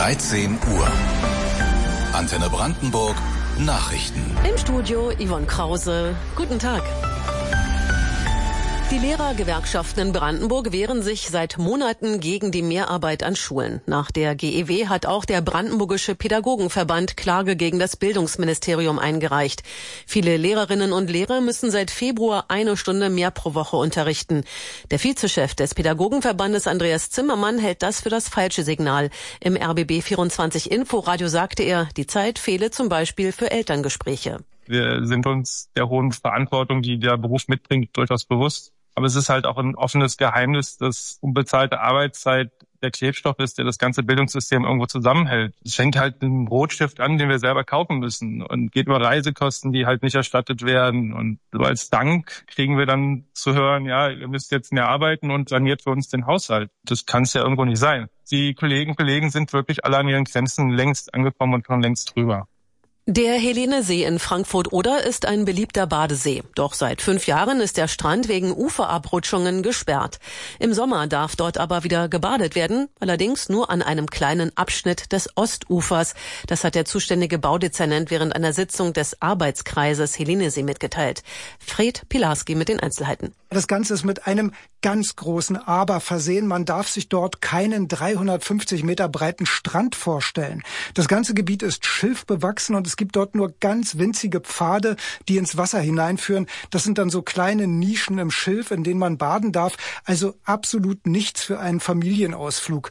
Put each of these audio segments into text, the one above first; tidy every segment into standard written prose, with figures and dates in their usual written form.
13 Uhr. Antenne Brandenburg, Nachrichten. Im Studio Yvonne Krause. Guten Tag. Die Lehrergewerkschaften in Brandenburg wehren sich seit Monaten gegen die Mehrarbeit an Schulen. Nach der GEW hat auch der Brandenburgische Pädagogenverband Klage gegen das Bildungsministerium eingereicht. Viele Lehrerinnen und Lehrer müssen seit Februar 1 Stunde mehr pro Woche unterrichten. Der Vizechef des Pädagogenverbandes Andreas Zimmermann hält das für das falsche Signal. Im RBB 24 Inforadio sagte er, die Zeit fehle zum Beispiel für Elterngespräche. Wir sind uns der hohen Verantwortung, die der Beruf mitbringt, durchaus bewusst. Aber es ist halt auch ein offenes Geheimnis, dass unbezahlte Arbeitszeit der Klebstoff ist, der das ganze Bildungssystem irgendwo zusammenhält. Es fängt halt mit einem Rotstift an, den wir selber kaufen müssen und geht über Reisekosten, die halt nicht erstattet werden. Und so als Dank kriegen wir dann zu hören, ja, ihr müsst jetzt mehr arbeiten und saniert für uns den Haushalt. Das kann es ja irgendwo nicht sein. Die Kolleginnen und Kollegen sind wirklich alle an ihren Grenzen längst angekommen und schon längst drüber. Der Helenesee in Frankfurt-Oder ist ein beliebter Badesee. Doch seit 5 Jahren ist der Strand wegen Uferabrutschungen gesperrt. Im Sommer darf dort aber wieder gebadet werden, allerdings nur an einem kleinen Abschnitt des Ostufers. Das hat der zuständige Baudezernent während einer Sitzung des Arbeitskreises Helenesee mitgeteilt. Fred Pilarski mit den Einzelheiten. Das Ganze ist mit einem ganz großen Aber versehen. Man darf sich dort keinen 350 Meter breiten Strand vorstellen. Das ganze Gebiet ist schilfbewachsen und es gibt dort nur ganz winzige Pfade, die ins Wasser hineinführen. Das sind dann so kleine Nischen im Schilf, in denen man baden darf. Also absolut nichts für einen Familienausflug.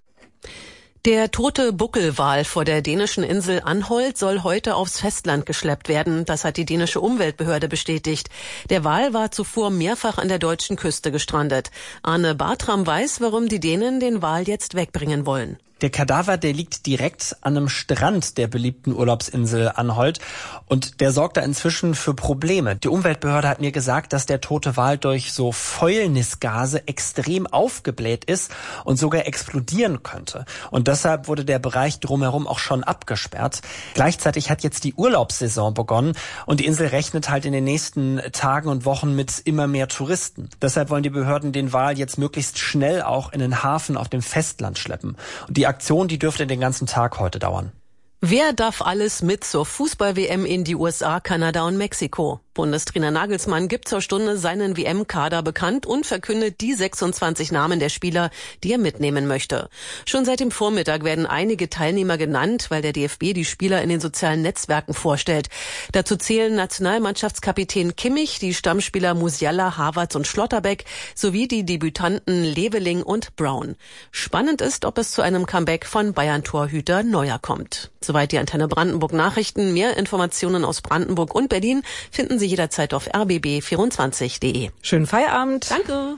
Der tote Buckelwal vor der dänischen Insel Anholt soll heute aufs Festland geschleppt werden. Das hat die dänische Umweltbehörde bestätigt. Der Wal war zuvor mehrfach an der deutschen Küste gestrandet. Arne Bartram weiß, warum die Dänen den Wal jetzt wegbringen wollen. Der Kadaver, der liegt direkt an einem Strand der beliebten Urlaubsinsel Anholt und der sorgt da inzwischen für Probleme. Die Umweltbehörde hat mir gesagt, dass der tote Wal durch so Fäulnisgase extrem aufgebläht ist und sogar explodieren könnte. Und deshalb wurde der Bereich drumherum auch schon abgesperrt. Gleichzeitig hat jetzt die Urlaubssaison begonnen und die Insel rechnet halt in den nächsten Tagen und Wochen mit immer mehr Touristen. Deshalb wollen die Behörden den Wal jetzt möglichst schnell auch in den Hafen auf dem Festland schleppen. Und die Aktion, die dürfte den ganzen Tag heute dauern. Wer darf alles mit zur Fußball-WM in die USA, Kanada und Mexiko? Bundestrainer Nagelsmann gibt zur Stunde seinen WM-Kader bekannt und verkündet die 26 Namen der Spieler, die er mitnehmen möchte. Schon seit dem Vormittag werden einige Teilnehmer genannt, weil der DFB die Spieler in den sozialen Netzwerken vorstellt. Dazu zählen Nationalmannschaftskapitän Kimmich, die Stammspieler Musiala, Havertz und Schlotterbeck sowie die Debütanten Leveling und Brown. Spannend ist, ob es zu einem Comeback von Bayern-Torhüter Neuer kommt. Soweit die Antenne Brandenburg Nachrichten. Mehr Informationen aus Brandenburg und Berlin finden Sie jederzeit auf rbb24.de. Schönen Feierabend. Danke.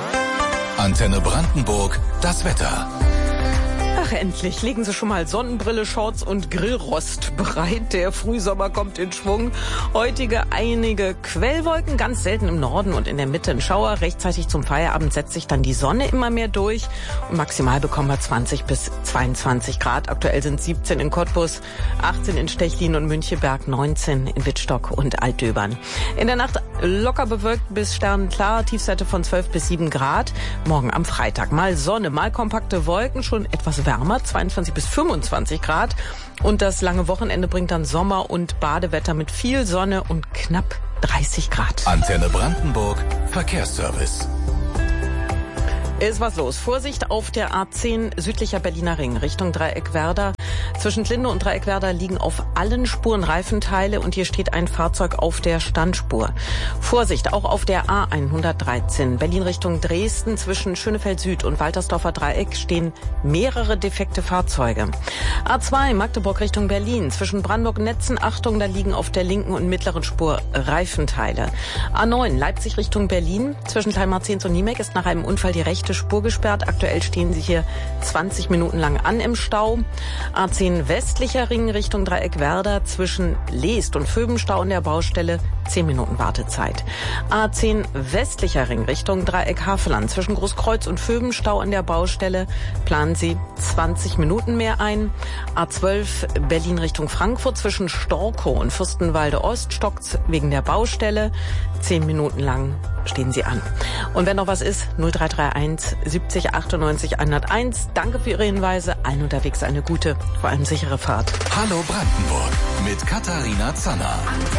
Antenne Brandenburg, das Wetter. Ach, endlich legen Sie schon mal Sonnenbrille, Shorts und Grillrost bereit. Der Frühsommer kommt in Schwung. Heutige einige Quellwolken, ganz selten im Norden und in der Mitte ein Schauer. Rechtzeitig zum Feierabend setzt sich dann die Sonne immer mehr durch. Und maximal bekommen wir 20 bis 22 Grad. Aktuell sind 17 in Cottbus, 18 in Stechlin und Müncheberg, 19 in Wittstock und Altdöbern. In der Nacht locker bewölkt bis sternenklar, Tiefstwerte von 12 bis 7 Grad. Morgen am Freitag mal Sonne, mal kompakte Wolken, schon etwas wärmer, 22 bis 25 Grad. Und das lange Wochenende bringt dann Sommer- und Badewetter mit viel Sonne und knapp 30 Grad. Antenne Brandenburg, Verkehrsservice. Ist was los. Vorsicht auf der A10 südlicher Berliner Ring Richtung Dreieckwerder. Zwischen Linde und Dreieckwerder liegen auf allen Spuren Reifenteile und hier steht ein Fahrzeug auf der Standspur. Vorsicht auch auf der A113 Berlin Richtung Dresden. Zwischen Schönefeld Süd und Waltersdorfer Dreieck stehen mehrere defekte Fahrzeuge. A2 Magdeburg Richtung Berlin. Zwischen Brandenburg-Netzen, Achtung, da liegen auf der linken und mittleren Spur Reifenteile. A9 Leipzig Richtung Berlin. Zwischen Kleinmarzens und Niemek ist nach einem Unfall die rechte Spur gesperrt. Aktuell stehen sie hier 20 Minuten lang an im Stau. A10 westlicher Ring Richtung Dreieckwerder. Zwischen Leest und Föbenstau an der Baustelle 10 Minuten Wartezeit. A10 westlicher Ring Richtung Dreieck Havelland. Zwischen Großkreuz und Föbenstau an der Baustelle planen Sie 20 Minuten mehr ein. A12 Berlin Richtung Frankfurt. Zwischen Storkow und Fürstenwalde Ost stockt's wegen der Baustelle. 10 Minuten lang stehen Sie an. Und wenn noch was ist, 0331 01 70 98 101. Danke für Ihre Hinweise. Allen unterwegs eine gute, vor allem sichere Fahrt. Hallo Brandenburg mit Katharina Zanner.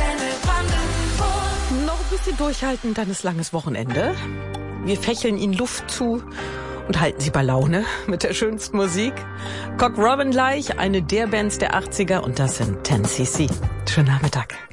Noch ein bisschen durchhalten, dann ist langes Wochenende. Wir fächeln Ihnen Luft zu und halten Sie bei Laune mit der schönsten Musik. Cock Robin gleich, eine der Bands der 80er, und das sind 10cc. Schönen Nachmittag.